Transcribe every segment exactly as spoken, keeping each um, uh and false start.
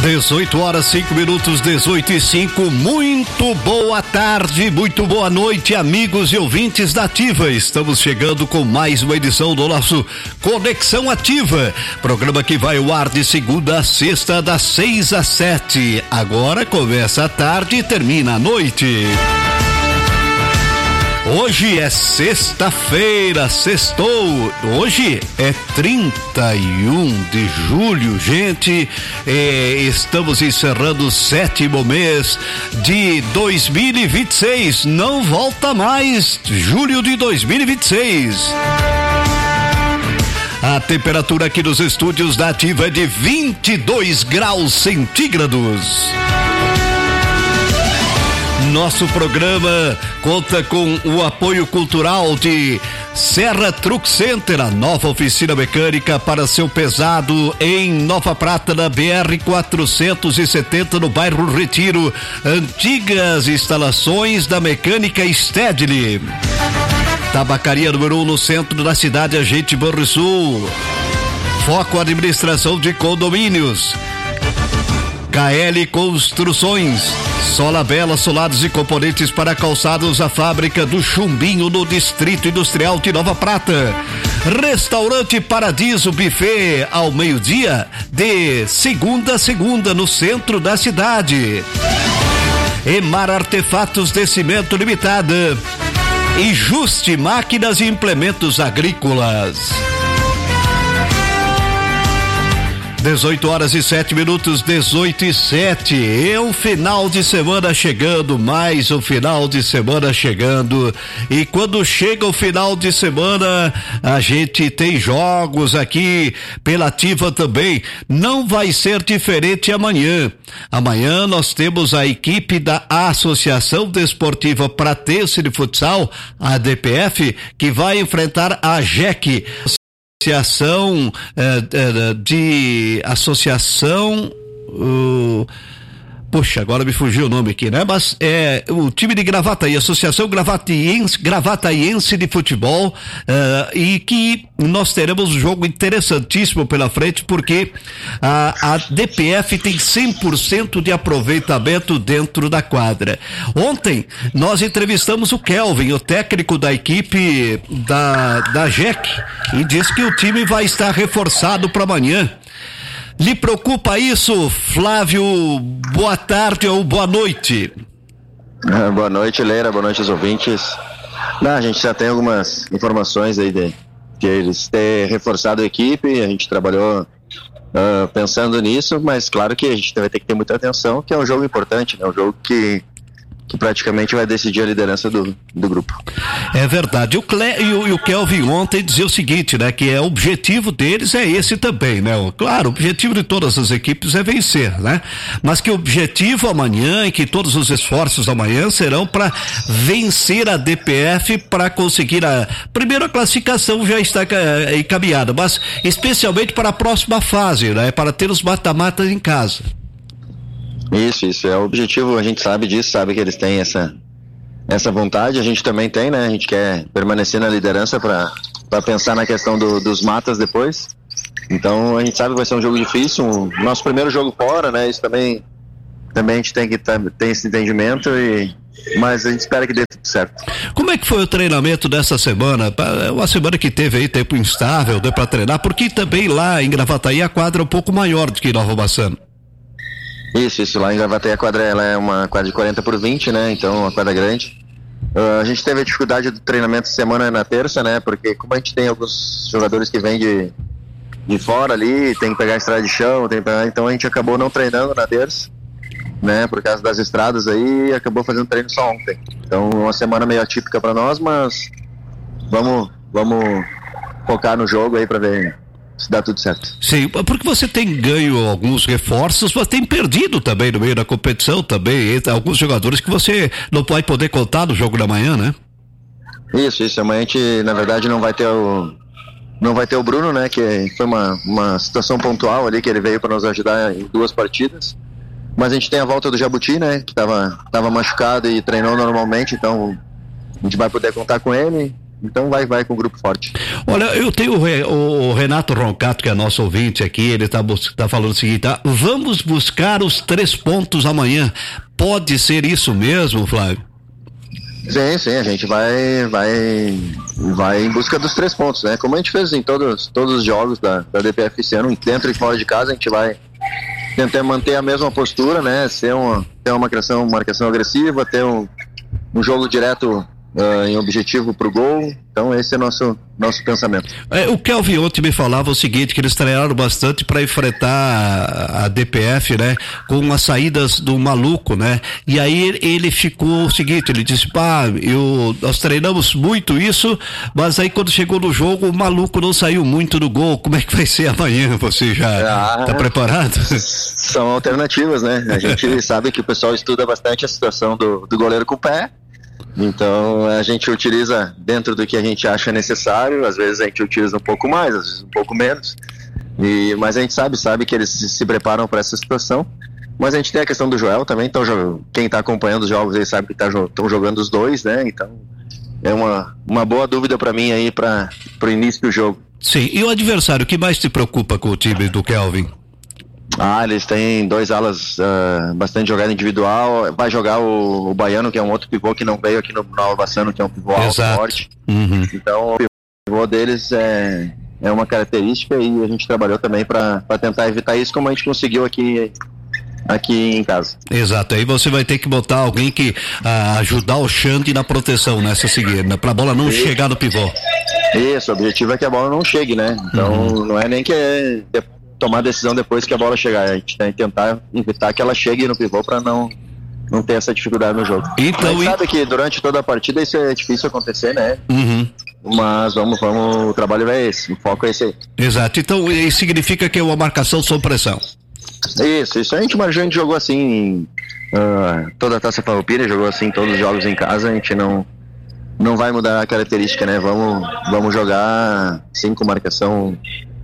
dezoito horas, cinco minutos, dezoito e cinco. Muito boa tarde, muito boa noite, amigos e ouvintes da Ativa. Estamos chegando com mais uma edição do nosso Conexão Ativa, programa que vai ao ar de segunda a sexta, das seis às sete. Agora começa a tarde e termina a noite. Hoje é sexta-feira, sextou. Hoje é trinta e um de julho, gente. Eh, estamos encerrando o sétimo mês de dois mil e vinte e seis. Não volta mais, julho de dois mil e vinte e seis. A temperatura aqui nos estúdios da Ativa é de vinte e dois graus centígrados. Nosso programa conta com o apoio cultural de Serra Truck Center, a nova oficina mecânica para seu pesado em Nova Prata, na B R quatrocentos e setenta, no bairro Retiro. Antigas instalações da Mecânica Stedley. Tabacaria número um no centro da cidade, Agente Banrisul. Foco Administração de Condomínios. K L Construções. Sola Bela, solados e componentes para calçados, a fábrica do Chumbinho, no Distrito Industrial de Nova Prata. Restaurante Paradiso Buffet, ao meio-dia, de segunda a segunda, no centro da cidade. Emar Artefatos de Cimento Limitada. E Juste Máquinas e Implementos Agrícolas. dezoito horas e sete minutos, dezoito e sete. É o final de semana chegando, mais o final de semana chegando. E quando chega o final de semana, a gente tem jogos aqui pela Ativa também. Não vai ser diferente amanhã. Amanhã nós temos a equipe da Associação Desportiva Pratense de Futsal, a D P F, que vai enfrentar a J E C. Associação eh, eh, de Associação uh, Puxa, agora me fugiu o nome aqui, né? Mas é o time de Gravataí, Associação Gravataíense, Gravataíense de Futebol, uh, e que nós teremos um jogo interessantíssimo pela frente, porque a, a D P F tem cem por cento de aproveitamento dentro da quadra. Ontem nós entrevistamos o Kelvin, o técnico da equipe da, da J E C, e disse que o time vai estar reforçado para amanhã. Lhe preocupa isso, Flávio? Boa tarde ou boa noite. Ah, boa noite, Leira, boa noite aos ouvintes. Não, a gente já tem algumas informações aí de que eles têm reforçado a equipe, a gente trabalhou uh, pensando nisso, mas claro que a gente vai ter que ter muita atenção, que é um jogo importante, né? Um jogo que que praticamente vai decidir a liderança do, do grupo. É verdade. O Cle... e, o, e o Kelvin ontem dizia o seguinte, né? Que é, o objetivo deles é esse também, né? Claro, o objetivo de todas as equipes é vencer, né? Mas que o objetivo amanhã e que todos os esforços amanhã serão para vencer a D P F, para conseguir a... Primeiro, a classificação já está encaminhada, mas especialmente para a próxima fase, né? Para ter os mata-matas em casa. Isso, isso é o objetivo, a gente sabe disso, sabe que eles têm essa, essa vontade, a gente também tem, né? A gente quer permanecer na liderança para pensar na questão do, dos matas depois. Então a gente sabe que vai ser um jogo difícil, um, nosso primeiro jogo fora, né? Isso também, também a gente tem que ter esse entendimento, e, mas a gente espera que dê tudo certo. Como é que foi o treinamento dessa semana? Uma semana que teve aí tempo instável, deu para treinar, porque também lá em Gravataí a quadra é um pouco maior do que em Nova Bassano. Isso, isso, lá em Gravataí a quadra ela é uma quadra de quarenta por vinte, né, então uma quadra grande. Uh, a gente teve a dificuldade do treinamento semana na terça, né, porque como a gente tem alguns jogadores que vêm de, de fora ali, tem que pegar a estrada de chão, tem que pegar, então a gente acabou não treinando na terça, né, por causa das estradas aí, e acabou fazendo treino só ontem. Então uma semana meio atípica para nós, mas vamos, vamos focar no jogo aí para ver se dá tudo certo. Sim, porque você tem ganho alguns reforços, mas tem perdido também no meio da competição também, alguns jogadores que você não vai poder contar no jogo da manhã, né? Isso, isso, amanhã a gente, na verdade, não vai ter o não vai ter o Bruno, né, que foi uma, uma situação pontual ali, que ele veio para nos ajudar em duas partidas, mas a gente tem a volta do Jabuti, né, que tava, tava machucado e treinou normalmente, então a gente vai poder contar com ele. Então vai, vai com o grupo forte. Olha, eu tenho o, o Renato Roncato, que é nosso ouvinte aqui, ele tá, tá falando o seguinte, tá? Vamos buscar os três pontos amanhã. Pode ser isso mesmo, Flávio? Sim, sim, a gente vai, vai, vai em busca dos três pontos, né? Como a gente fez em todos, todos os jogos da, da D P F esse ano, dentro e fora de casa, a gente vai tentar manter a mesma postura, né? Ser uma, ter uma marcação, marcação agressiva, ter um, um jogo direto uh, em objetivo pro gol. Então esse é nosso nosso pensamento. É, o Kelvin ontem me falava o seguinte, que eles treinaram bastante para enfrentar a, a D P F, né? Com as saídas do maluco, né? E aí ele ficou o seguinte, ele disse, pá, eu, nós treinamos muito isso, mas aí quando chegou no jogo o maluco não saiu muito do gol. Como é que vai ser amanhã? Você já está ah, preparado? São alternativas, né? A gente sabe que o pessoal estuda bastante a situação do, do goleiro com o pé. Então a gente utiliza dentro do que a gente acha necessário, às vezes a gente utiliza um pouco mais, às vezes um pouco menos, e, mas a gente sabe, sabe que eles se, se preparam para essa situação, mas a gente tem a questão do Joel também, então quem está acompanhando os jogos aí sabe que estão tá, jogando os dois, né, então é uma, uma boa dúvida para mim aí para o início do jogo. Sim, e o adversário, o que mais te preocupa com o time do Kelvin? Ah, eles têm dois alas, uh, bastante jogada individual. Vai jogar o, o Baiano, que é um outro pivô que não veio aqui no Nova Bassano, que é um pivô alto, forte. Uhum. Então, o pivô deles é, é uma característica e a gente trabalhou também para tentar evitar isso, como a gente conseguiu aqui, aqui em casa. Exato, aí você vai ter que botar alguém que uh, ajudar o Xande na proteção nessa seguida, para a bola não e... chegar no pivô. Isso, o objetivo é que a bola não chegue, né? Então, uhum. não é nem que é tomar a decisão depois que a bola chegar, a gente tem que tentar evitar que ela chegue no pivô para não, não ter essa dificuldade no jogo. Então, a gente sabe que durante toda a partida isso é difícil acontecer, né? Uhum. Mas vamos, vamos, o trabalho é esse, o foco é esse aí. Exato, então isso significa que é uma marcação sob pressão. Isso, isso a gente, mas a gente jogou assim, uh, toda a Taça Farroupilha jogou assim, todos os jogos em casa, a gente não, não vai mudar a característica, né? Vamos, vamos jogar sim com marcação,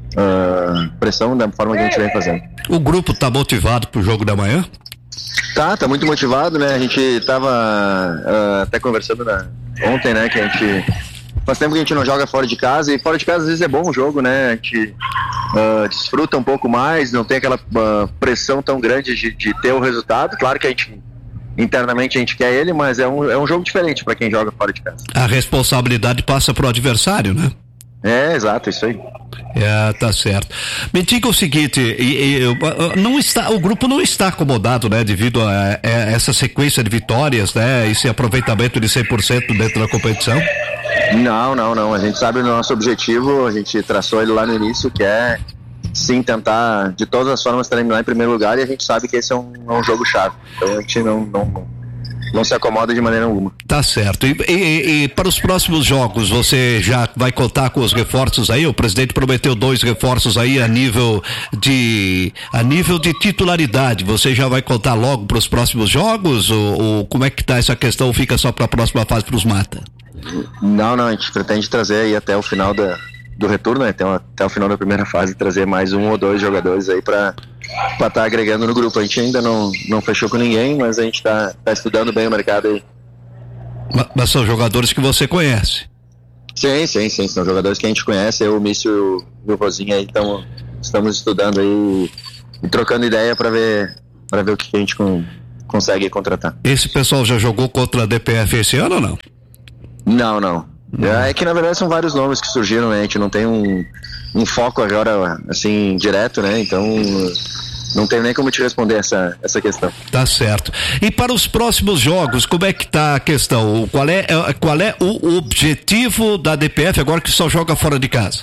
Uh, pressão da forma que a gente vem fazendo. O grupo tá motivado pro jogo da manhã? Tá, tá muito motivado, né? A gente tava uh, até conversando na, ontem, né? Que a gente faz tempo que a gente não joga fora de casa e fora de casa às vezes é bom o jogo, né? A gente uh, desfruta um pouco mais, não tem aquela uh, pressão tão grande de, de ter o resultado. Claro que a gente internamente a gente quer ele, mas é um, é um jogo diferente para quem joga fora de casa. A responsabilidade passa pro adversário, né? É, exato, isso aí. É, tá certo. Me diga o seguinte, e, e, não está, o grupo não está acomodado, né, devido a, a essa sequência de vitórias, né, esse aproveitamento de cem por cento dentro da competição? Não, não, não, a gente sabe o nosso objetivo, a gente traçou ele lá no início, que é sim tentar de todas as formas terminar em primeiro lugar, e a gente sabe que esse é um, é um jogo chave, então a gente não, não não se acomoda de maneira alguma. Tá certo. E, e, e para os próximos jogos, você já vai contar com os reforços aí? O presidente prometeu dois reforços aí a nível de a nível de titularidade. Você já vai contar logo para os próximos jogos? Ou, ou como é que tá essa questão? Fica só para a próxima fase para os mata? Não, não. A gente pretende trazer aí até o final da, do retorno, né? Até, até o final da primeira fase, trazer mais um ou dois jogadores aí para para estar tá agregando no grupo. A gente ainda não, não fechou com ninguém, mas a gente está tá estudando bem o mercado aí. Mas, mas são jogadores que você conhece? Sim, sim, sim, são jogadores que a gente conhece, eu, o Mício e o Rosinha aí, então estamos estudando aí e trocando ideia para ver, para ver o que a gente com, consegue contratar. Esse pessoal já jogou contra a D P F esse ano ou não? Não, não. Não. É que na verdade são vários nomes que surgiram, né? A gente não tem um, um foco agora assim direto, né? Então não tenho nem como te responder essa, essa questão. Tá certo. E para os próximos jogos, como é que tá a questão? Qual é, qual é o objetivo da D P F agora que só joga fora de casa?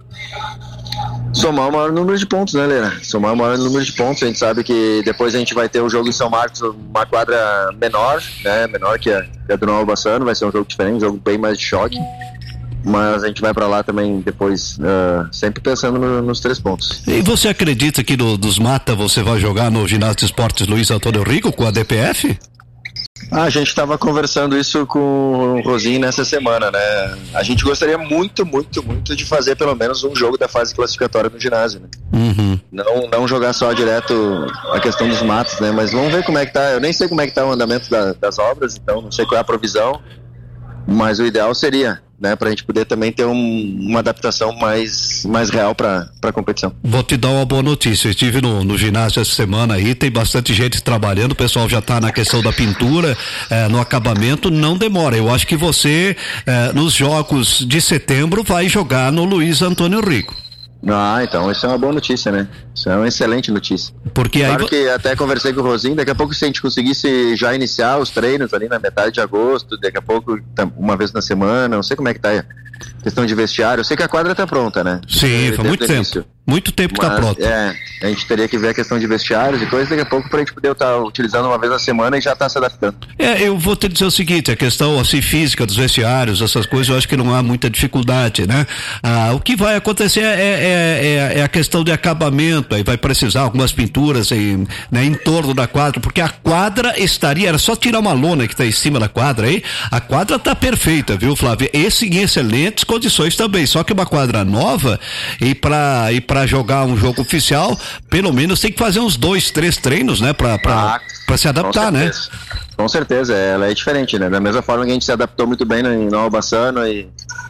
Somar o maior número de pontos, né, Leira? Somar o maior número de pontos. A gente sabe que depois a gente vai ter o jogo em São Marcos, uma quadra menor, né? Menor que a, que a do Nova Bassano, vai ser um jogo diferente, um jogo bem mais de choque. Mas a gente vai pra lá também depois, uh, sempre pensando no, nos três pontos. E você acredita que no, dos mata você vai jogar no Ginásio de Esportes Luiz Antônio Rico com a D P F? Ah, a gente estava conversando isso com o Rosinho nessa semana, né? A gente gostaria muito, muito, muito de fazer pelo menos um jogo da fase classificatória no ginásio, né? Uhum. Não, não jogar só direto a questão dos matos, né? Mas vamos ver como é que tá. Eu nem sei como é que tá o andamento da, das obras, então não sei qual é a provisão. Mas o ideal seria né, pra gente poder também ter um, uma adaptação mais, mais real pra, pra competição. Vou te dar uma boa notícia, eu estive no, no ginásio essa semana aí, tem bastante gente trabalhando, o pessoal já tá na questão da pintura, eh, no acabamento, não demora, eu acho que você, eh, nos jogos de setembro, vai jogar no Luiz Antônio Rico. Ah, então isso é uma boa notícia, né? Isso é uma excelente notícia. Porque claro aí... que até conversei com o Rosinho, daqui a pouco se a gente conseguisse já iniciar os treinos ali na metade de agosto, daqui a pouco uma vez na semana, não sei como é que tá a questão de vestiário, eu sei que a quadra tá pronta, né? Sim, foi muito tempo, muito tempo que tá pronta. É, a gente teria que ver a questão de vestiários e coisas daqui a pouco pra gente poder estar utilizando uma vez na semana e já tá se adaptando. É, eu vou te dizer o seguinte, a questão assim física dos vestiários, essas coisas, eu acho que não há muita dificuldade, né? Ah, o que vai acontecer é, é, é, é a questão de acabamento, aí vai precisar algumas pinturas em, né, em torno da quadra, porque a quadra estaria, era só tirar uma lona que está em cima da quadra aí, a quadra tá perfeita, viu, Flávio? Esse em excelentes condições também, só que uma quadra nova e para e para jogar um jogo oficial, pelo menos tem que fazer uns dois, três treinos, né, para para ah, se adaptar, né? Com certeza, ela é diferente, né? Da mesma forma que a gente se adaptou muito bem em Nova Bassano e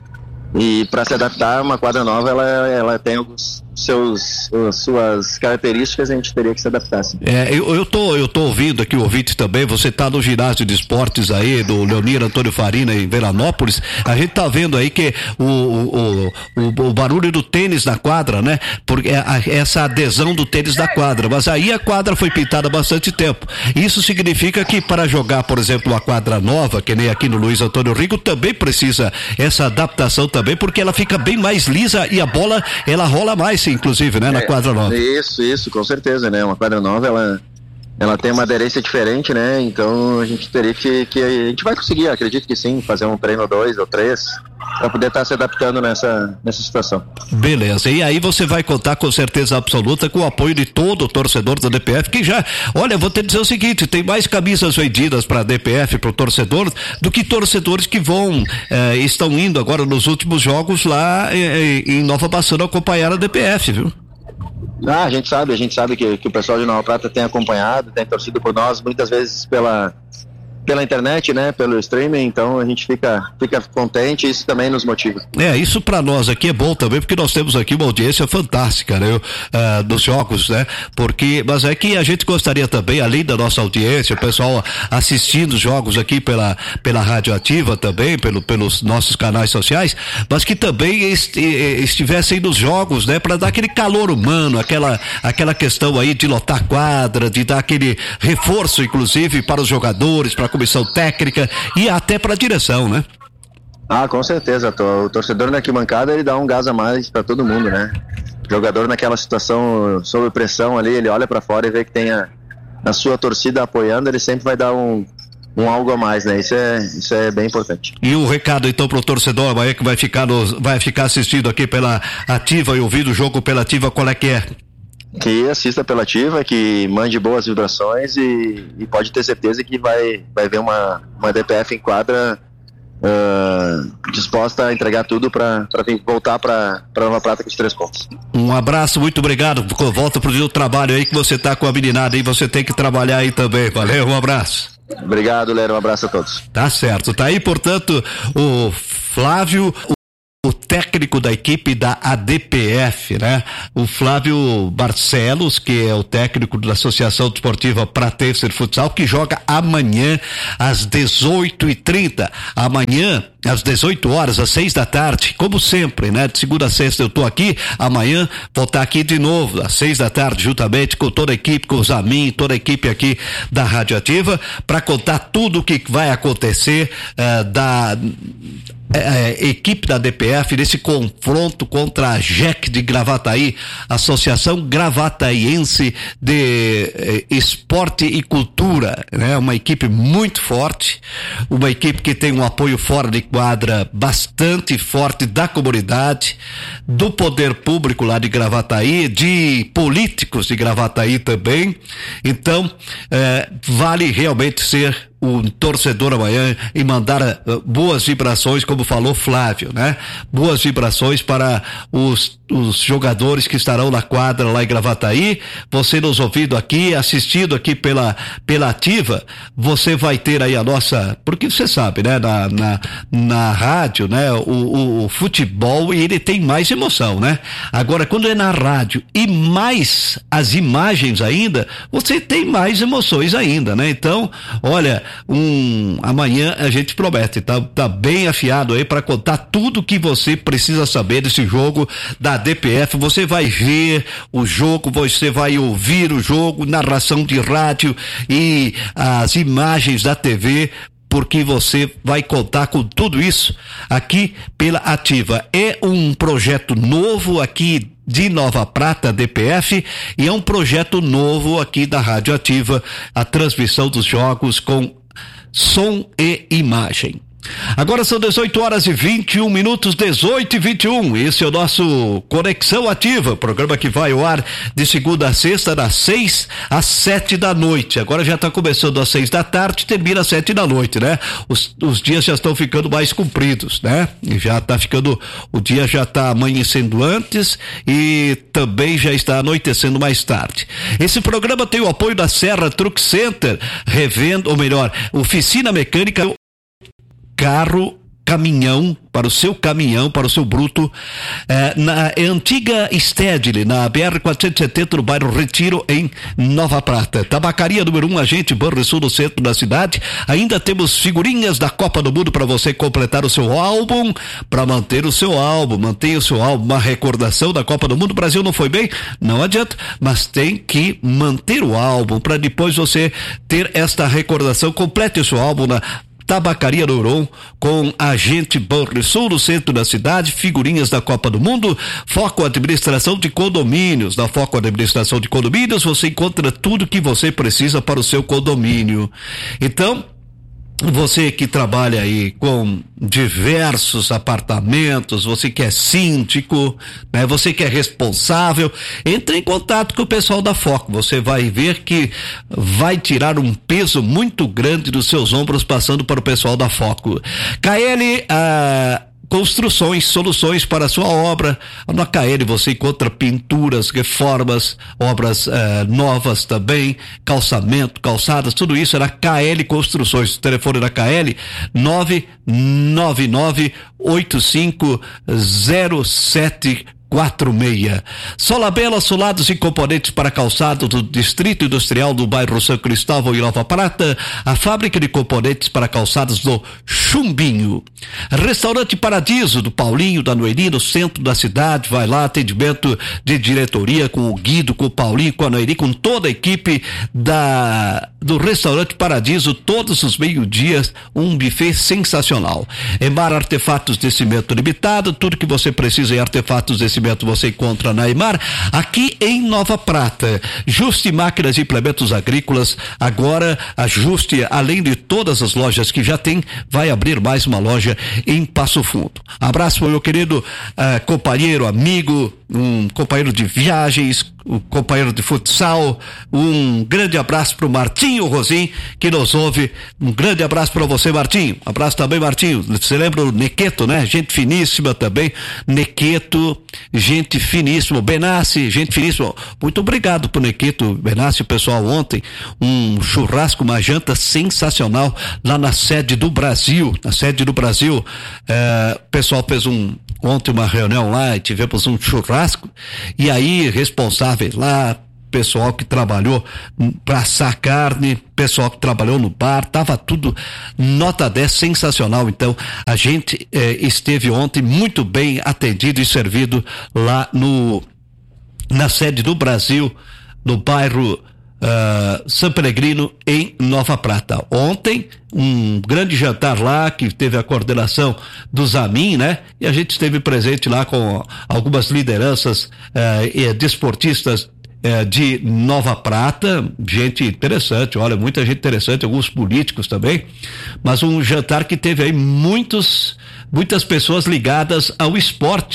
E para se adaptar, uma quadra nova, ela, ela tem alguns seus, suas características, a gente teria que se adaptar. Assim. É, eu, eu, tô, eu tô ouvindo aqui o ouvinte também, você tá no ginásio de esportes aí, do Leonir Antônio Farina em Veranópolis, a gente tá vendo aí que o, o, o, o barulho do tênis na quadra, né? Porque a, essa adesão do tênis na quadra, mas aí a quadra foi pintada há bastante tempo. Isso significa que para jogar, por exemplo, uma quadra nova, que nem aqui no Luiz Antônio Rico, também precisa essa adaptação também, porque ela fica bem mais lisa e a bola, ela rola mais, inclusive, né, na é, quadra nova. Isso, isso, com certeza, né, uma quadra nova, ela, ela tem uma aderência diferente, né, então a gente teria que, que a gente vai conseguir, acredito que sim, fazer um treino dois ou três, para poder estar tá se adaptando nessa, nessa situação. Beleza, e aí você vai contar com certeza absoluta com o apoio de todo o torcedor da D P F, que já, olha, vou te dizer o seguinte, tem mais camisas vendidas para a D P F, para o torcedor, do que torcedores que vão, eh, estão indo agora nos últimos jogos lá eh, em Nova Bassano acompanhar a D P F, viu? Ah, a gente sabe, a gente sabe que, que o pessoal de Nova Prata tem acompanhado, tem torcido por nós, muitas vezes pela pela internet, né, pelo streaming, então a gente fica, fica contente e isso também nos motiva. É, isso pra nós aqui é bom também, porque nós temos aqui uma audiência fantástica, né, uh, dos jogos, né, porque, mas é que a gente gostaria também, além da nossa audiência, o pessoal assistindo os jogos aqui pela, pela Rádio Ativa também, pelo, pelos nossos canais sociais, mas que também est, estivessem nos jogos, né, pra dar aquele calor humano, aquela, aquela questão aí de lotar quadra, de dar aquele reforço, inclusive, para os jogadores, para comissão técnica e até para a direção, né? Ah, com certeza, o torcedor na arquibancada ele dá um gás a mais para todo mundo, né? O jogador naquela situação sob pressão ali, ele olha para fora e vê que tem a, a sua torcida apoiando, ele sempre vai dar um, um algo a mais, né? Isso é, isso é bem importante. E o recado então pro torcedor amanhã que vai ficar no, vai ficar assistindo aqui pela Ativa e ouvindo o jogo pela Ativa, qual é que é? Que assista pela Ativa, que mande boas vibrações e, e pode ter certeza que vai, vai ver uma, uma D P F em quadra uh, disposta a entregar tudo para voltar para Nova Prata com os três pontos. Um abraço, muito obrigado, volta pro seu trabalho aí que você tá com a meninada aí, você tem que trabalhar aí também, valeu, um abraço. Obrigado, Lero, um abraço a todos. Tá certo, tá aí portanto o Flávio, o técnico da equipe da A D P F, né? O Flávio Barcelos, que é o técnico da Associação Desportiva Pratense de Futsal, que joga amanhã às dezoito e trinta. Amanhã, às dezoito horas, às seis da tarde, como sempre, né? De segunda a sexta eu tô aqui, amanhã vou estar aqui de novo, às seis da tarde, juntamente com toda a equipe, com o Zamin, toda a equipe aqui da Rádio Ativa, para contar tudo o que vai acontecer uh, da É, equipe da D P F nesse confronto contra a J E C de Gravataí, Associação Gravataiense de eh, Esporte e Cultura, né? Uma equipe muito forte, uma equipe que tem um apoio fora de quadra bastante forte da comunidade, do poder público lá de Gravataí, de políticos de Gravataí também. Então, eh, vale realmente ser um torcedor amanhã e mandar uh, boas vibrações, como falou Flávio, né? Boas vibrações para os, os jogadores que estarão na quadra lá em Gravataí, você nos ouvindo aqui, assistindo aqui pela, pela Ativa, você vai ter aí a nossa, porque você sabe, né, na, na, na rádio, né, o, o, o futebol, ele tem mais emoção, né? Agora, quando é na rádio e mais as imagens ainda, você tem mais emoções ainda, né? Então, olha, um, amanhã a gente promete, tá, tá bem afiado aí para contar tudo que você precisa saber desse jogo da D P F. Você vai ver o jogo, você vai ouvir o jogo, narração de rádio e as imagens da T V, porque você vai contar com tudo isso aqui pela Ativa. É um projeto novo aqui de Nova Prata, D P F, e é um projeto novo aqui da Rádio Ativa, a transmissão dos jogos com som e imagem. Agora são dezoito horas e vinte e um minutos, dezoito e vinte e um. Esse é o nosso Conexão Ativa, programa que vai ao ar de segunda a sexta, das seis às sete da noite. Agora já está começando às seis da tarde, termina às sete da noite, né? Os, os dias já estão ficando mais compridos, né? E já está ficando, o dia já está amanhecendo antes e também já está anoitecendo mais tarde. Esse programa tem o apoio da Serra Truck Center, revenda, ou melhor, oficina mecânica, carro, caminhão, para o seu caminhão, para o seu bruto, eh, na antiga Stedley, na B R quatrocentos e setenta, no bairro Retiro, em Nova Prata. Tabacaria número um, agente Banrisul, no centro da cidade. Ainda temos figurinhas da Copa do Mundo para você completar o seu álbum, para manter o seu álbum, mantenha o seu álbum, uma recordação da Copa do Mundo. O Brasil não foi bem? Não adianta, mas tem que manter o álbum, para depois você ter esta recordação. Complete o seu álbum na Tabacaria Nouron, com agente Banrisul, no centro da cidade, figurinhas da Copa do Mundo. Foco Administração de Condomínios. Na Foco Administração de Condomínios você encontra tudo que você precisa para o seu condomínio. Então, você que trabalha aí com diversos apartamentos, você que é síndico, né? Você que é responsável, entre em contato com o pessoal da Foco. Você vai ver que vai tirar um peso muito grande dos seus ombros passando para o pessoal da Foco. K L, a Construções, soluções para a sua obra. Na K L você encontra pinturas, reformas, obras eh, novas também, calçamento, calçadas, tudo isso é na K L Construções. O telefone da K L nove nove nove oito cinco zero sete quatro seis. Solabela, solados e componentes para calçado do Distrito Industrial do bairro São Cristóvão em Nova Prata, a fábrica de componentes para calçados do Chumbinho. Restaurante Paradiso do Paulinho, da Noeli, no centro da cidade. Vai lá, atendimento de diretoria com o Guido, com o Paulinho, com a Noeli, com toda a equipe da do Restaurante Paradiso, todos os meio-dias, um buffet sensacional. Emar Artefatos de Cimento Limitado, tudo que você precisa em artefatos de cimento você encontra na Emar, aqui em Nova Prata. Juste Máquinas e Implementos Agrícolas, agora a Juste, além de todas as lojas que já tem, vai abrir mais uma loja em Passo Fundo. Abraço para o meu querido uh, companheiro, amigo, um companheiro de viagens, um companheiro de futsal. Um grande abraço para o Martinho Rosim, que nos ouve. Um grande abraço para você, Martinho. Abraço também, Martinho. Você lembra o Nequeto, né? Gente finíssima também. Nequeto, gente finíssima. Benassi, gente finíssima. Muito obrigado pro Nequeto, Benassi, pessoal. Ontem, um churrasco, uma janta sensacional lá na sede do Brasil. Na sede do Brasil, é, o pessoal fez um ontem uma reunião lá e tivemos um churrasco, e aí responsáveis lá, pessoal que trabalhou para assar carne, pessoal que trabalhou no bar, tava tudo nota dez, sensacional. Então a gente eh, esteve ontem muito bem atendido e servido lá no na sede do Brasil, no bairro Uh, São Peregrino, em Nova Prata. Ontem, um grande jantar lá, que teve a coordenação do Zamin, né? E a gente esteve presente lá com algumas lideranças uh, e desportistas uh, de Nova Prata, gente interessante, olha, muita gente interessante, alguns políticos também, mas um jantar que teve aí muitos, muitas pessoas ligadas ao esporte,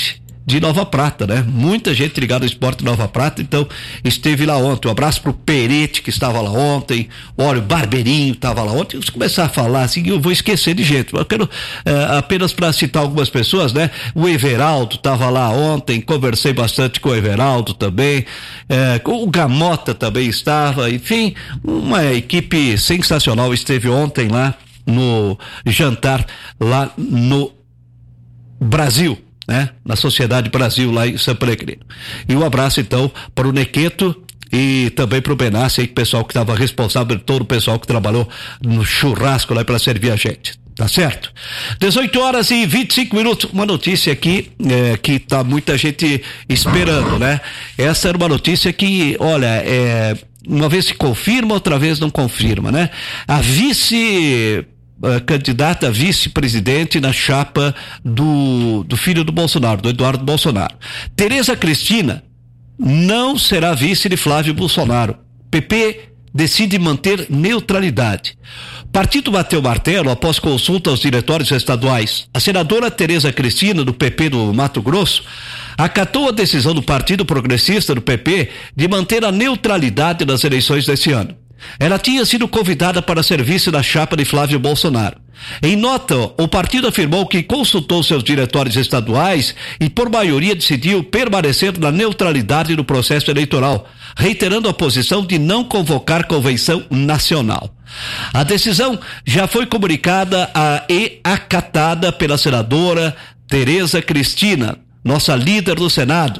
de Nova Prata, né? Muita gente ligada ao esporte de Nova Prata, então esteve lá ontem. Um abraço pro Perete, que estava lá ontem, olha, o Barbeirinho estava lá ontem. Se começar a falar assim, eu vou esquecer de gente. Eu quero é, apenas para citar algumas pessoas, né? O Everaldo estava lá ontem, conversei bastante com o Everaldo também, é, o Gamota também estava, enfim, uma equipe sensacional esteve ontem lá no jantar lá no Brasil, né? Na Sociedade Brasil, lá em São Pellegrino. E um abraço então para o Nequeto e também para o Benassi, aí, pessoal que estava responsável, todo o pessoal que trabalhou no churrasco lá para servir a gente. Tá certo? dezoito horas e vinte e cinco minutos. Uma notícia aqui é, que tá muita gente esperando, né? Essa era uma notícia que, olha, é, uma vez se confirma, outra vez não confirma, né? A vice a candidata a vice-presidente na chapa do, do filho do Bolsonaro, do Eduardo Bolsonaro. Tereza Cristina não será vice de Flávio Bolsonaro. P P decide manter neutralidade. Partido bateu martelo após consulta aos diretórios estaduais. A senadora Tereza Cristina, do P P do Mato Grosso, acatou a decisão do Partido Progressista do P P de manter a neutralidade nas eleições deste ano. Ela tinha sido convidada para ser vice da chapa de Flávio Bolsonaro. Em nota, o partido afirmou que consultou seus diretórios estaduais e, por maioria, decidiu permanecer na neutralidade do processo eleitoral, reiterando a posição de não convocar convenção nacional. A decisão já foi comunicada a, e acatada pela senadora Tereza Cristina, nossa líder do Senado.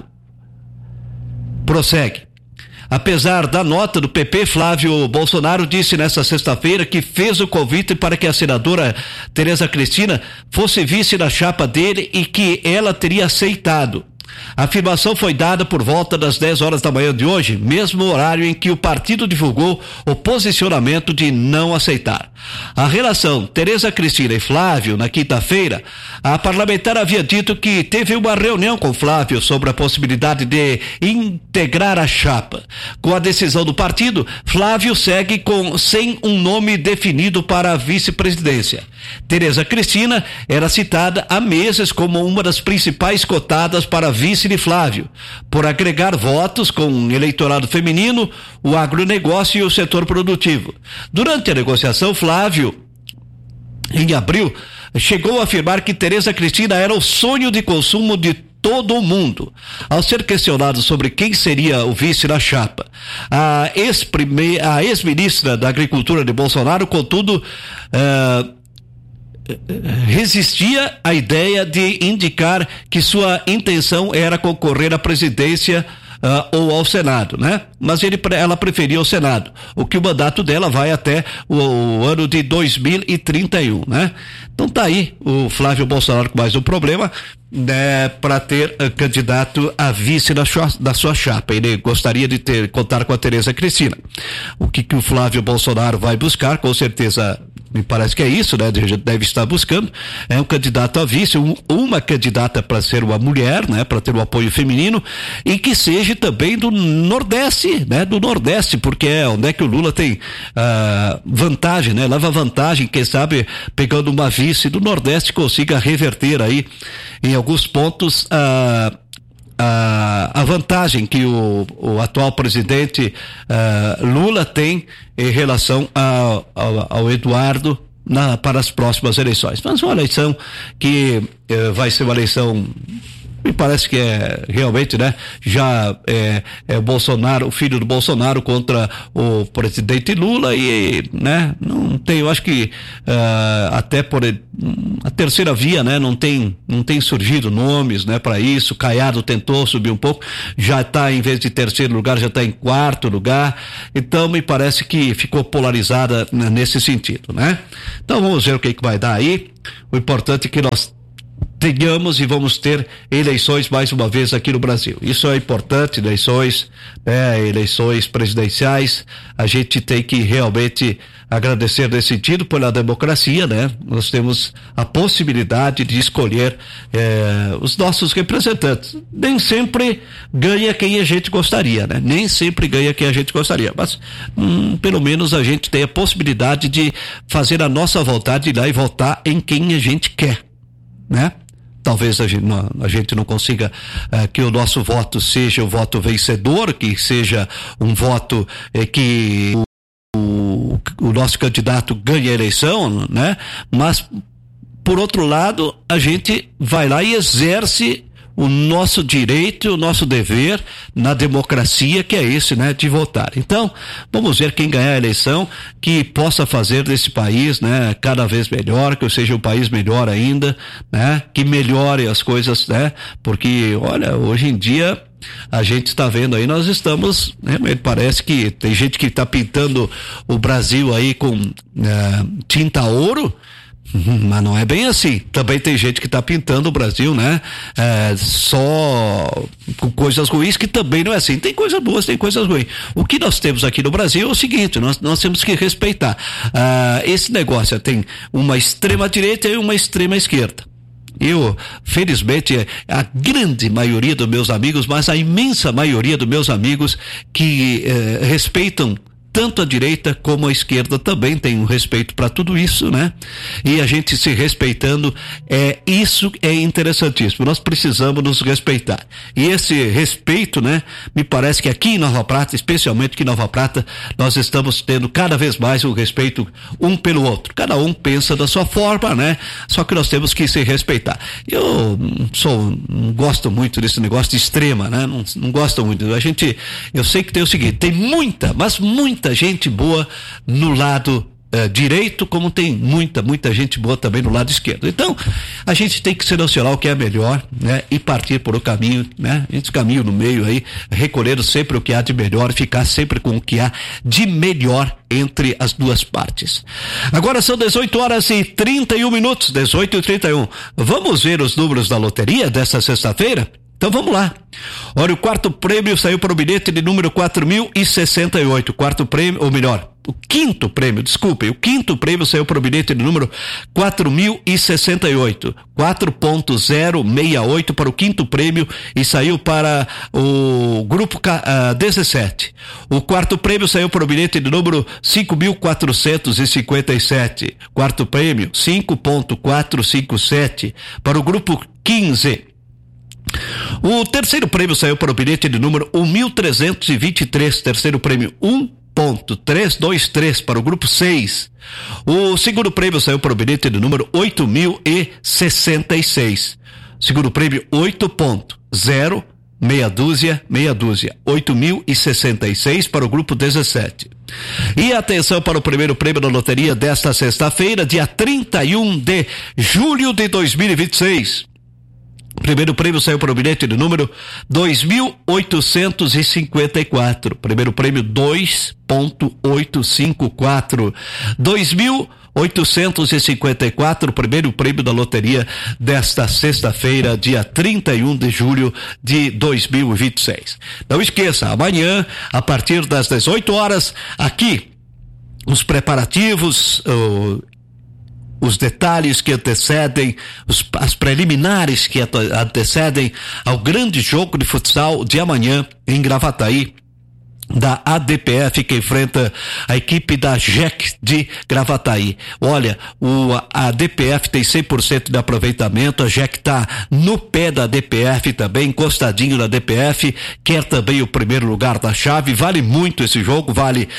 Prossegue. Apesar da nota do P P, Flávio Bolsonaro disse nesta sexta-feira que fez o convite para que a senadora Tereza Cristina fosse vice da chapa dele e que ela teria aceitado. A afirmação foi dada por volta das dez horas da manhã de hoje, mesmo horário em que o partido divulgou o posicionamento de não aceitar. A relação Tereza Cristina e Flávio, na quinta-feira, a parlamentar havia dito que teve uma reunião com Flávio sobre a possibilidade de integrar a chapa. Com a decisão do partido, Flávio segue com, sem um nome definido para a vice-presidência. Tereza Cristina era citada há meses como uma das principais cotadas para vice de Flávio, por agregar votos com o eleitorado feminino, o agronegócio e o setor produtivo. Durante a negociação, Flávio, em abril, chegou a afirmar que Tereza Cristina era o sonho de consumo de todo o mundo. Ao ser questionado sobre quem seria o vice na chapa, a ex-ministra da Agricultura de Bolsonaro, contudo, uh, resistia à ideia de indicar que sua intenção era concorrer à presidência uh, ou ao Senado, né? Mas ele, ela preferia o Senado, o que o mandato dela vai até o, o ano de dois mil e trinta e um, né? Então tá aí o Flávio Bolsonaro com mais um problema, né, para ter uh, candidato a vice da sua, da sua chapa. Ele gostaria de ter contar com a Tereza Cristina. O que que o Flávio Bolsonaro vai buscar, com certeza, me parece que é isso, né? Deve estar buscando, é um candidato a vice, um, uma candidata para ser uma mulher, né? Para ter o apoio feminino e que seja também do Nordeste, né? Do Nordeste, porque é onde é que o Lula tem ah, vantagem, né? Leva vantagem, quem sabe pegando uma vice do Nordeste consiga reverter aí em alguns pontos a A, a vantagem que o, o atual presidente uh, Lula tem em relação a, ao, ao Eduardo na, para as próximas eleições. Mas uma eleição que uh, vai ser uma eleição, me parece que é realmente, né? Já é, é o Bolsonaro, o filho do Bolsonaro contra o presidente Lula e, né? Não tem, eu acho que uh, até por a terceira via, né? Não tem, não tem surgido nomes, né? Para isso. Caiado tentou subir um pouco, já está em vez de terceiro lugar, já está em quarto lugar. Então me parece que ficou polarizada, né, nesse sentido, né? Então vamos ver o que que vai dar aí. O importante é que nós tenhamos e vamos ter eleições mais uma vez aqui no Brasil. Isso é importante, eleições, né, eleições presidenciais, a gente tem que realmente agradecer nesse sentido pela democracia, né? Nós temos a possibilidade de escolher eh, os nossos representantes. Nem sempre ganha quem a gente gostaria, né? Nem sempre ganha quem a gente gostaria, mas hum, pelo menos a gente tem a possibilidade de fazer a nossa vontade, ir lá e votar em quem a gente quer, né? talvez a gente não, a gente não consiga uh, que o nosso voto seja o voto vencedor, que seja um voto eh, que o, o nosso candidato ganhe a eleição, né? Mas, por outro lado, a gente vai lá e exerce o nosso direito, o nosso dever na democracia, que é esse, né, de votar. Então, vamos ver quem ganhar a eleição, que possa fazer desse país, né, cada vez melhor, que seja um país melhor ainda, né, que melhore as coisas, né, porque, olha, hoje em dia a gente está vendo aí, nós estamos, né, parece que tem gente que está pintando o Brasil aí com é, tinta ouro, mas não é bem assim. Também tem gente que está pintando o Brasil, né? É, só com coisas ruins, que também não é assim. Tem coisas boas, tem coisas ruins. O que nós temos aqui no Brasil é o seguinte: nós, nós temos que respeitar. Ah, esse negócio tem uma extrema direita e uma extrema esquerda. Eu, felizmente, a grande maioria dos meus amigos, mas a imensa maioria dos meus amigos que eh, respeitam tanto a direita como a esquerda, também tem um respeito para tudo isso, né? E a gente se respeitando, é, isso é interessantíssimo. Nós precisamos nos respeitar. E esse respeito, né? Me parece que aqui em Nova Prata, especialmente aqui em Nova Prata, nós estamos tendo cada vez mais o respeito um pelo outro. Cada um pensa da sua forma, né? Só que nós temos que se respeitar. Eu sou, não gosto muito desse negócio de extrema, né? Não, não gosto muito. A gente, eu sei que tem o seguinte, tem muita, mas muita gente boa no lado uh, direito, como tem muita, muita gente boa também no lado esquerdo. Então, a gente tem que selecionar o que é melhor, né? E partir por o caminho, né? Esse caminho no meio aí, recolher sempre o que há de melhor, ficar sempre com o que há de melhor entre as duas partes. Agora são dezoito horas e trinta e um minutos, dezoito e trinta e um. Vamos ver os números da loteria desta sexta-feira? Então vamos lá. Olha, o quarto prêmio saiu para o bilhete de número quatro mil e sessenta e oito. Quarto prêmio, ou melhor, o quinto prêmio, desculpem, o quinto prêmio saiu para o bilhete de número quatro mil e sessenta e oito. quatro ponto zero seis oito para o quinto prêmio e saiu para o grupo uh, dezessete. O quarto prêmio saiu para o bilhete de número cinco mil quatrocentos e cinquenta e sete. Quarto prêmio cinco ponto quatrocentos e cinquenta e sete para o grupo quinze. O terceiro prêmio saiu para o bilhete de número um mil trezentos e vinte e três, terceiro prêmio um ponto trezentos e vinte e três para o grupo seis. O segundo prêmio saiu para o bilhete de número oito mil e sessenta e seis. Segundo prêmio oito ponto zero meia dúzia, meia dúzia, oito mil e sessenta e seis para o grupo dezessete. E atenção para o primeiro prêmio da loteria desta sexta-feira, dia trinta e um de julho de dois mil e vinte e seis. Primeiro prêmio saiu para o bilhete de número dois mil oitocentos e cinquenta e quatro. Primeiro prêmio dois ponto oitocentos e cinquenta e quatro. dois mil oitocentos e cinquenta e quatro, primeiro prêmio da loteria desta sexta-feira, dia trinta e um de julho de dois mil e vinte e seis. Não esqueça, amanhã, a partir das dezoito horas, aqui, os preparativos, uh, os detalhes que antecedem, os, as preliminares que antecedem ao grande jogo de futsal de amanhã em Gravataí, da A D P F, que enfrenta a equipe da J E C de Gravataí. Olha, o, a D P F tem cem por cento de aproveitamento, a J E C está no pé da D P F também, encostadinho da D P F, quer também o primeiro lugar da chave, vale muito esse jogo, vale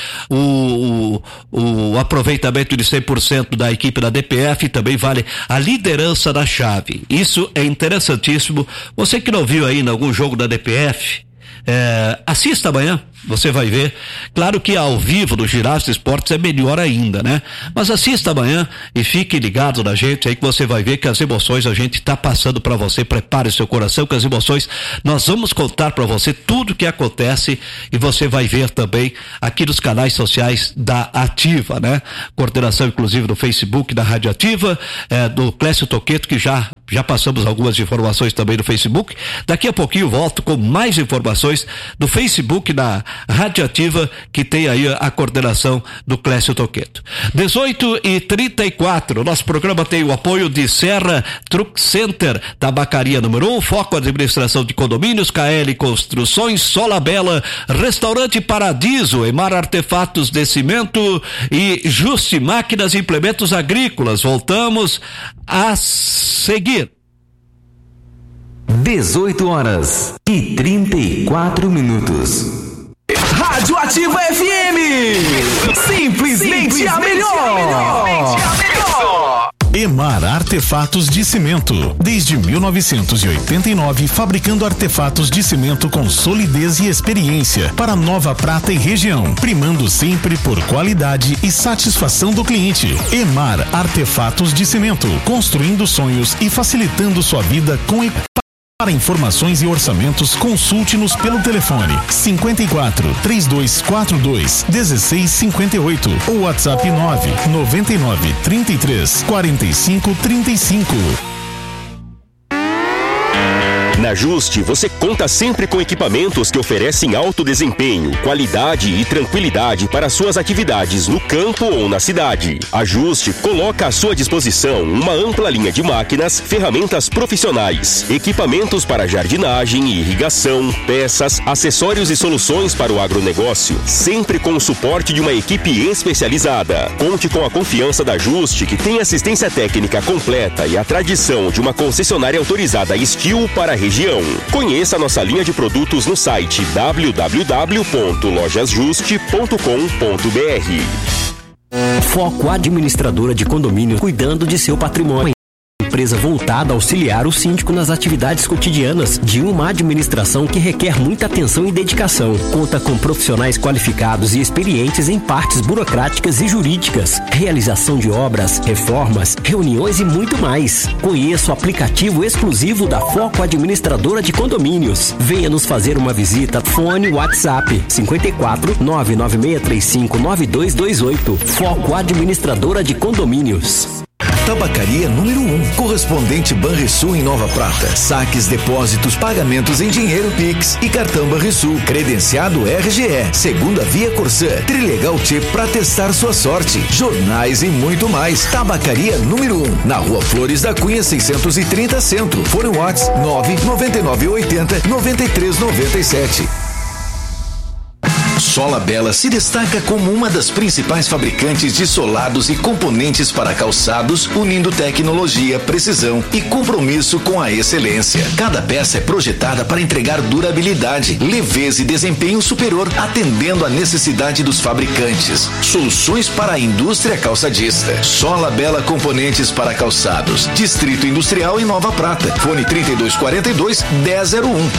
o, o, o aproveitamento de cem por cento da equipe da D P F, também vale a liderança da chave. Isso é interessantíssimo. Você que não viu ainda algum jogo da D P F, é, assista amanhã, você vai ver. Claro que ao vivo do Girassol Esportes é melhor ainda, né? Mas assista amanhã e fique ligado na gente aí, que você vai ver que as emoções a gente tá passando para você. Prepare seu coração, que as emoções nós vamos contar para você tudo que acontece, e você vai ver também aqui nos canais sociais da Ativa, né? Coordenação inclusive do Facebook da Rádio Ativa, é, do Clécio Toqueto, que já já passamos algumas informações também no Facebook. Daqui a pouquinho volto com mais informações do Facebook da Rádio Ativa, que tem aí a coordenação do Clécio Toqueto. dezoito e trinta e quatro, nosso programa tem o apoio de Serra Truck Center, Tabacaria número um, Foco Administração de Condomínios, K L Construções, Solabela, Restaurante Paradiso, Emar Artefatos de Cimento e Juste Máquinas e Implementos Agrícolas. Voltamos a seguir. dezoito horas e trinta e quatro minutos. Rádio Ativa F M, simplesmente, simplesmente a melhor. Simplesmente a melhor. Emar Artefatos de Cimento. Desde mil novecentos e oitenta e nove, fabricando artefatos de cimento com solidez e experiência para Nova Prata e região, primando sempre por qualidade e satisfação do cliente. Emar Artefatos de Cimento, construindo sonhos e facilitando sua vida com equipamentos. Para informações e orçamentos, consulte-nos pelo telefone cinquenta e quatro, três dois quatro dois, dezesseis cinquenta e oito ou WhatsApp nove noventa e nove, trinta e três, quarenta e cinco, trinta e cinco. Na Juste, você conta sempre com equipamentos que oferecem alto desempenho, qualidade e tranquilidade para suas atividades no campo ou na cidade. A Juste coloca à sua disposição uma ampla linha de máquinas, ferramentas profissionais, equipamentos para jardinagem e irrigação, peças, acessórios e soluções para o agronegócio, sempre com o suporte de uma equipe especializada. Conte com a confiança da Juste, que tem assistência técnica completa e a tradição de uma concessionária autorizada Estil para a região. Conheça nossa linha de produtos no site w w w ponto lojas juste ponto com ponto b r. Foco Administradora de Condomínios, cuidando de seu patrimônio. Empresa voltada a auxiliar o síndico nas atividades cotidianas de uma administração que requer muita atenção e dedicação. Conta com profissionais qualificados e experientes em partes burocráticas e jurídicas, realização de obras, reformas, reuniões e muito mais. Conheça o aplicativo exclusivo da Foco Administradora de Condomínios. Venha nos fazer uma visita. Fone WhatsApp cinquenta e quatro, nove nove seis três cinco, nove dois dois oito. Foco Administradora de Condomínios. Tabacaria número um, correspondente Banrisul em Nova Prata. Saques, depósitos, pagamentos em dinheiro Pix e cartão Banrisul. Credenciado R G E, segunda via Corsã, Trilegal T para testar sua sorte. Jornais e muito mais. Tabacaria número um, na Rua Flores da Cunha seiscentos e trinta Centro. Fone WhatsApp nove nove nove oito zero, nove três nove sete. Sola Bela se destaca como uma das principais fabricantes de solados e componentes para calçados, unindo tecnologia, precisão e compromisso com a excelência. Cada peça é projetada para entregar durabilidade, leveza e desempenho superior, atendendo à necessidade dos fabricantes. Soluções para a indústria calçadista. Sola Bela Componentes para Calçados. Distrito Industrial em Nova Prata. Fone trinta e dois quarenta e dois, dez zero um.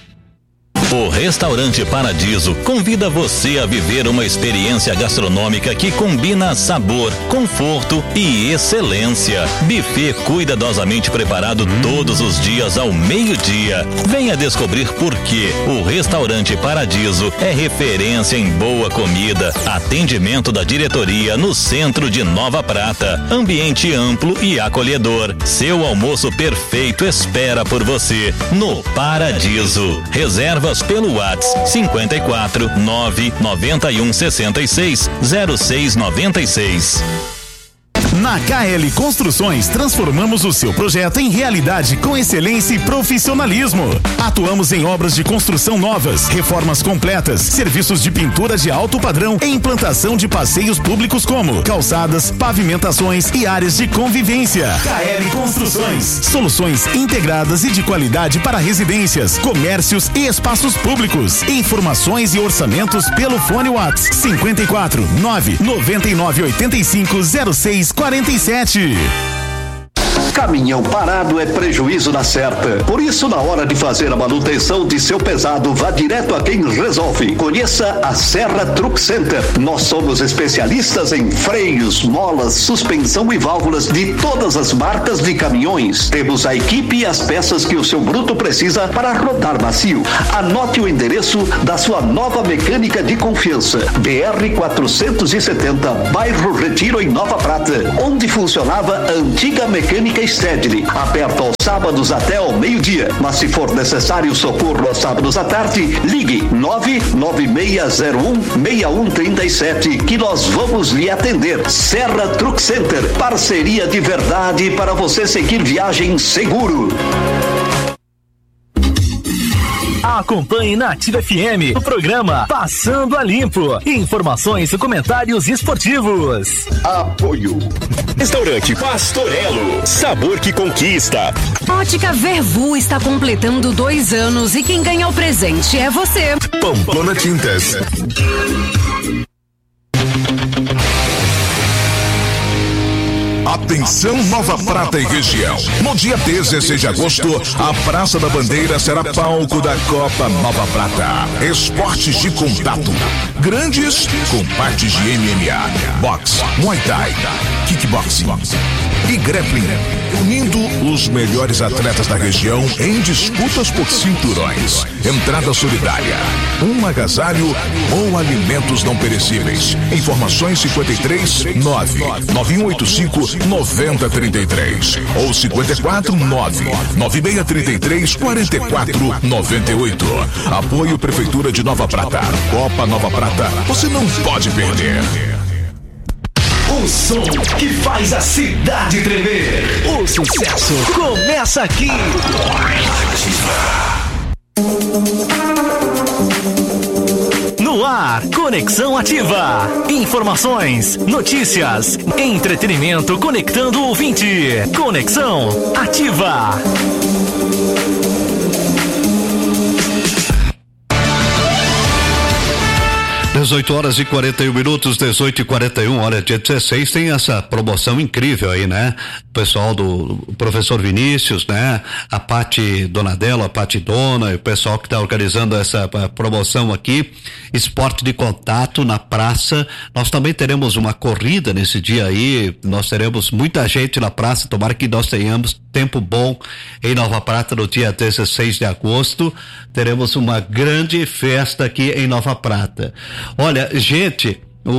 O Restaurante Paradiso convida você a viver uma experiência gastronômica que combina sabor, conforto e excelência. Buffet cuidadosamente preparado todos os dias ao meio-dia. Venha descobrir por que o Restaurante Paradiso é referência em boa comida, atendimento da diretoria no centro de Nova Prata, ambiente amplo e acolhedor. Seu almoço perfeito espera por você no Paradiso. Reservas pelo WhatsApp cinquenta e quatro, nove noventa e um, sessenta e seis, zero seis noventa e seis. Na K L Construções, transformamos o seu projeto em realidade com excelência e profissionalismo. Atuamos em obras de construção novas, reformas completas, serviços de pintura de alto padrão e implantação de passeios públicos como calçadas, pavimentações e áreas de convivência. K L Construções, soluções integradas e de qualidade para residências, comércios e espaços públicos. Informações e orçamentos pelo fone WhatsApp cinquenta e quatro, nove noventa e nove oitenta e cinco, zero seis quarenta e sete. Caminhão parado é prejuízo na certa. Por isso, na hora de fazer a manutenção de seu pesado, vá direto a quem resolve. Conheça a Serra Truck Center. Nós somos especialistas em freios, molas, suspensão e válvulas de todas as marcas de caminhões. Temos a equipe e as peças que o seu bruto precisa para rodar macio. Anote o endereço da sua nova mecânica de confiança. B R quatrocentos e setenta, bairro Retiro, em Nova Prata, onde funcionava a antiga mecânica Stedley, aberto aos sábados até ao meio-dia. Mas se for necessário socorro aos sábados à tarde, ligue nove nove seis zero um, seis um três sete que nós vamos lhe atender. Serra Truck Center, parceria de verdade para você seguir viagem seguro. Acompanhe na Ativa F M o programa Passando a Limpo. Informações e comentários esportivos. Apoio. Restaurante Pastorello, sabor que conquista. Ótica Vervu está completando dois anos e quem ganha o presente é você. Pamplona Tintas. Atenção Nova Prata e região. No dia dezesseis de agosto, a Praça da Bandeira será palco da Copa Nova Prata. Esportes de contato. Grandes com partes de M M A, boxe, Muay Thai, kickboxing e grappling, unindo os melhores atletas da região em disputas por cinturões. Entrada solidária, um agasalho ou alimentos não perecíveis. Informações cinquenta e três nove nove um oito cinco nove zero três três ou cinquenta e quatro nove nove seis três três quatro quatro nove oito. Apoio Prefeitura de Nova Prata. Copa Nova Prata, você não pode perder. O som que faz a cidade tremer. O sucesso começa aqui. No ar, Conexão Ativa. Informações, notícias, entretenimento conectando o ouvinte. Conexão Ativa. dezoito horas e quarenta e um minutos, dezoito e quarenta e um, olha, dia dezesseis tem essa promoção incrível aí, né? O pessoal do professor Vinícius, né? A Pati Donadelo, a Pati Dona, e o pessoal que está organizando essa promoção aqui, esporte de contato na praça. Nós também teremos uma corrida nesse dia aí, nós teremos muita gente na praça, tomara que nós tenhamos tempo bom em Nova Prata no dia dezesseis de agosto, teremos uma grande festa aqui em Nova Prata. Olha, gente,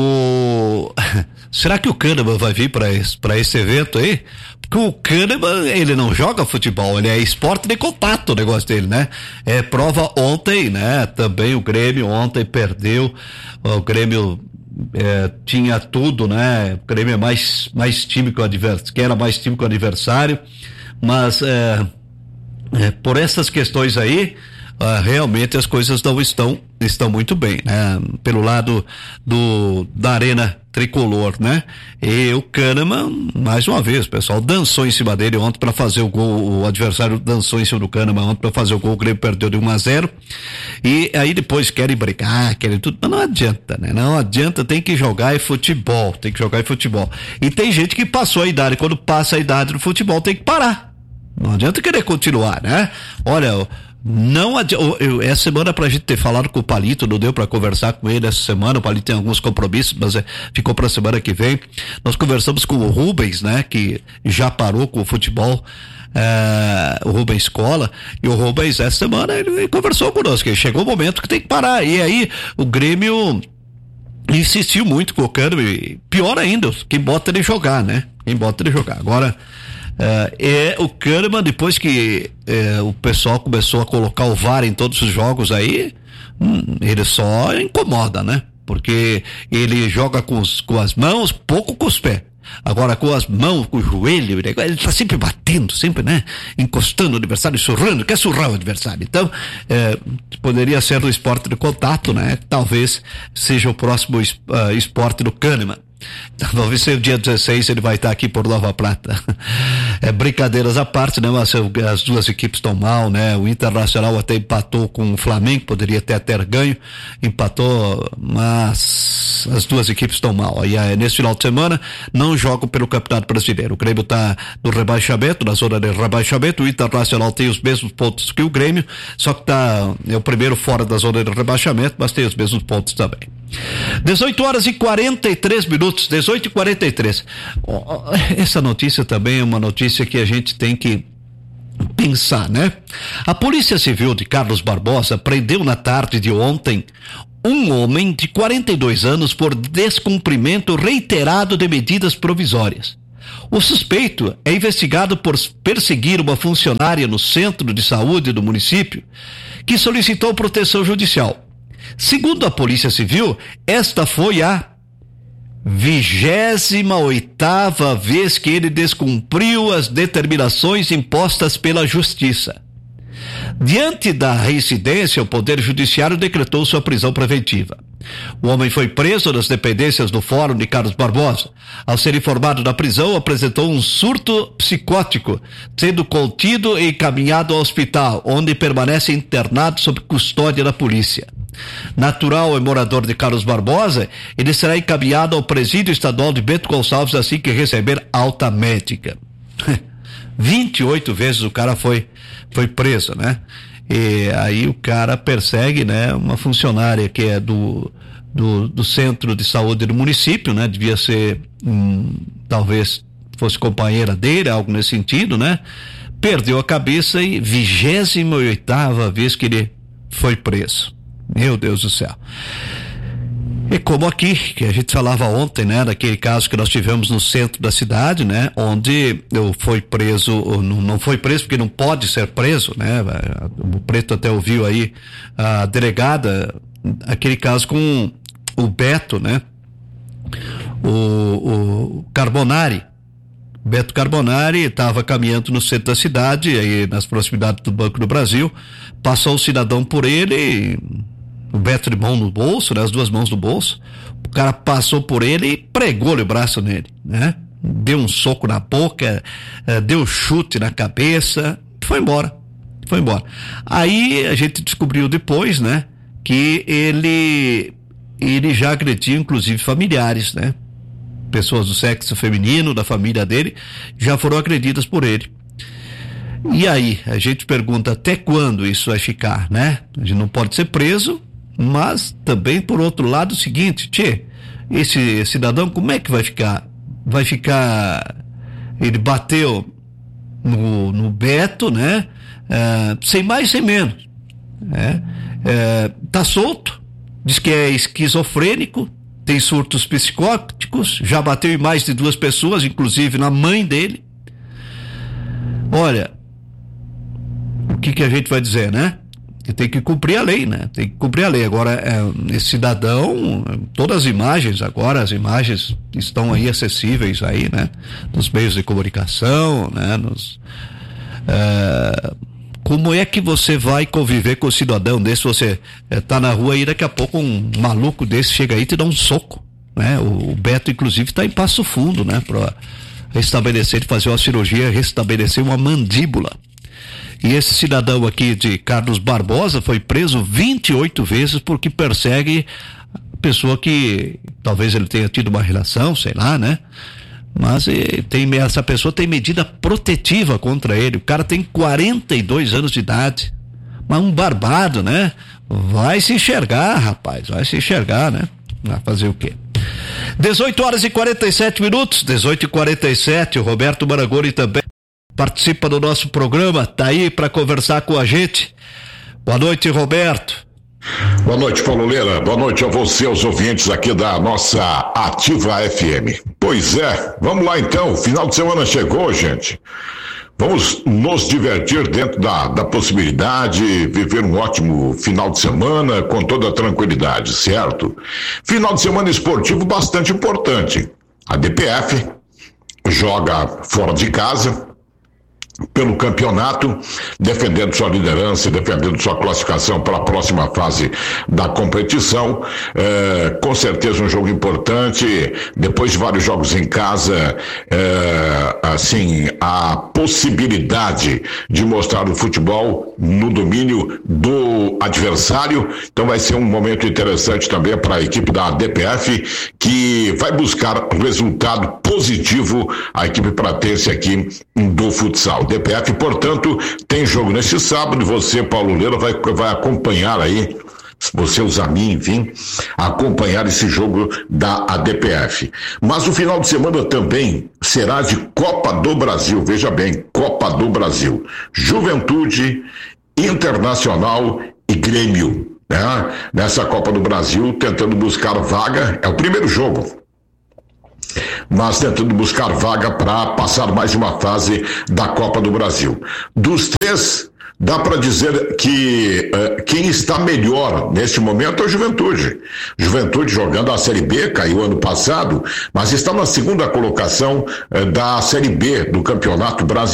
o será que o Kahneman vai vir para esse, para esse evento aí? Porque o Kahneman, ele não joga futebol, ele é esporte de contato o negócio dele, né? É prova ontem, né? Também o Grêmio ontem perdeu, o Grêmio é, tinha tudo, né? O Grêmio é mais, mais time que o adversário, que era mais time que o adversário, mas é, é, por essas questões aí, Uh, realmente as coisas não estão estão muito bem, né? Pelo lado do da Arena Tricolor, né? E o Kahneman, mais uma vez, o pessoal dançou em cima dele ontem para fazer o gol, o adversário dançou em cima do Kahneman ontem para fazer o gol, o Grêmio perdeu de um a zero, e aí depois querem brigar, querem tudo, mas não adianta, né? Não adianta, tem que jogar em futebol, tem que jogar em futebol. E tem gente que passou a idade, quando passa a idade no futebol tem que parar. Não adianta querer continuar, né? Olha, não adianta, essa semana pra gente ter falado com o Palito, não deu pra conversar com ele essa semana, o Palito tem alguns compromissos, mas é, ficou pra semana que vem. Nós conversamos com o Rubens, né, que já parou com o futebol, é, o Rubens Escola, e o Rubens essa semana ele, ele conversou conosco, que chegou o momento que tem que parar, e aí o Grêmio insistiu muito com o Kahneman, pior ainda, quem bota ele jogar, né, quem bota ele jogar. Agora Uh, é o Kahneman, depois que uh, o pessoal começou a colocar o V A R em todos os jogos aí, hum, ele só incomoda, né? Porque ele joga com, os, com as mãos, pouco com os pés. Agora com as mãos, com o joelho, ele tá sempre batendo, sempre, né? Encostando o adversário, surrando, quer surrar o adversário. Então, eh, poderia ser no esporte de contato, né? Talvez seja o próximo es, uh, esporte do Kahneman. Então, vamos ver se o dia dezesseis ele vai estar aqui por Nova Prata. É, brincadeiras à parte, né? Mas as duas equipes estão mal, né? O Internacional até empatou com o Flamengo, poderia ter até ganho, empatou, mas as duas equipes estão mal. E aí, nesse final de semana não jogam pelo Campeonato Brasileiro. O Grêmio está no rebaixamento, na zona de rebaixamento. O Internacional tem os mesmos pontos que o Grêmio, só que tá, é o primeiro fora da zona de rebaixamento, mas tem os mesmos pontos também. dezoito horas e quarenta e três minutos, dezoito e quarenta e três. Essa notícia também é uma notícia que a gente tem que pensar, né? A Polícia Civil de Carlos Barbosa prendeu na tarde de ontem um homem de quarenta e dois anos por descumprimento reiterado de medidas provisórias. O suspeito é investigado por perseguir uma funcionária no centro de saúde do município que solicitou proteção judicial. Segundo a Polícia Civil, esta foi a vigésima oitava vez que ele descumpriu as determinações impostas pela Justiça. Diante da reincidência, o Poder Judiciário decretou sua prisão preventiva. O homem foi preso nas dependências do Fórum de Carlos Barbosa. Ao ser informado da prisão, apresentou um surto psicótico, sendo contido e encaminhado ao hospital, onde permanece internado sob custódia da polícia. Natural e morador de Carlos Barbosa, ele será encaminhado ao presídio estadual de Bento Gonçalves assim que receber alta médica. vinte e oito vezes o cara foi, foi preso, né? E aí o cara persegue, né, uma funcionária que é do, do, do centro de saúde do município, né? Devia ser, hum, talvez fosse companheira dele, algo nesse sentido, né? Perdeu a cabeça e vigésima oitava vez que ele foi preso. Meu Deus do céu. E como aqui, que a gente falava ontem, né, daquele caso que nós tivemos no centro da cidade, né, onde eu fui preso, não, não foi preso porque não pode ser preso, né, o Preto até ouviu aí a delegada, aquele caso com o Beto, né, o, o Carbonari, Beto Carbonari estava caminhando no centro da cidade, aí nas proximidades do Banco do Brasil, passou o cidadão por ele e o Beto de mão no bolso, né? As duas mãos no bolso. O cara passou por ele e pregou-lhe o braço nele, né? Deu um soco na boca, eh, deu chute na cabeça, foi embora. Foi embora. Aí a gente descobriu depois, né? Que ele, ele já agrediu inclusive familiares, né? Pessoas do sexo feminino, da família dele, já foram agredidas por ele. E aí, a gente pergunta até quando isso vai ficar, né? A gente não pode ser preso, mas também, por outro lado, o seguinte, tchê, esse cidadão, como é que vai ficar? Vai ficar, ele bateu no, no Beto, né? É, sem mais, sem menos. Né? É, tá solto, diz que é esquizofrênico, tem surtos psicóticos, já bateu em mais de duas pessoas, inclusive na mãe dele. Olha, o que que a gente vai dizer, né? Que tem que cumprir a lei, né? Tem que cumprir a lei. Agora, é, esse cidadão, todas as imagens agora, as imagens estão aí acessíveis aí, né? Nos meios de comunicação, né? Nos, é, como é que você vai conviver com o cidadão desse? Você é, tá na rua e daqui a pouco um maluco desse chega aí e te dá um soco, né? O, o Beto, inclusive, tá em Passo Fundo, né? Pra restabelecer, fazer uma cirurgia, restabelecer uma mandíbula. E esse cidadão aqui de Carlos Barbosa foi preso vinte e oito vezes porque persegue a pessoa que talvez ele tenha tido uma relação, sei lá, né? Mas tem, essa pessoa tem medida protetiva contra ele. O cara tem quarenta e dois anos de idade. Mas um barbado, né? Vai se enxergar, rapaz, vai se enxergar, né? Vai fazer o quê? dezoito horas e quarenta e sete minutos, dezoito e quarenta e sete, o Roberto Marangoni também participa do nosso programa, tá aí para conversar com a gente. Boa noite, Roberto. Boa noite, Paulo Leira. Boa noite a você, aos ouvintes aqui da nossa Ativa F M. Pois é, vamos lá então, o final de semana chegou, gente. Vamos nos divertir dentro da, da possibilidade, viver um ótimo final de semana com toda a tranquilidade, certo? Final de semana esportivo bastante importante. A D P F joga fora de casa pelo campeonato, defendendo sua liderança, defendendo sua classificação para a próxima fase da competição. É, com certeza um jogo importante, depois de vários jogos em casa, é, assim, a possibilidade de mostrar o futebol no domínio do adversário. Então vai ser um momento interessante também para a equipe da D P F, que vai buscar um resultado positivo, a equipe pratense aqui do futsal. D P F, portanto, tem jogo nesse sábado. Você, Paulo Leira, vai, vai acompanhar aí, você, os amigos, enfim, acompanhar esse jogo da A D P F. Mas o final de semana também será de Copa do Brasil, veja bem, Copa do Brasil. Juventude, Internacional e Grêmio, né? Nessa Copa do Brasil, tentando buscar vaga, é o primeiro jogo, mas tentando buscar vaga para passar mais uma fase da Copa do Brasil. Dos três, dá para dizer que uh, quem está melhor neste momento é o Juventude. Juventude jogando a Série B, caiu ano passado, mas está na segunda colocação uh, da Série B do Campeonato Brasileiro.